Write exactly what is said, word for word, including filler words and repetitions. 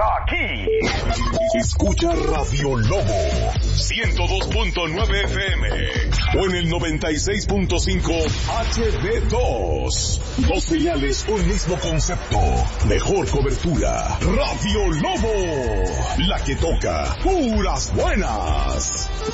está aquí. Escucha Radio Lobo ciento dos punto nueve F M o en el noventa y seis punto cinco H D dos. Dos señales, un mismo concepto. Mejor cobertura. Radio Lobo, la que toca puras buenas.